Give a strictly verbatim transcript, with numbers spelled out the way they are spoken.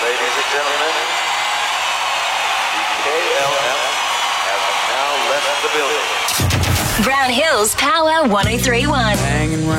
Ladies and gentlemen, the K L M has now left the building. Brown Hills Power one oh three point one. Hanging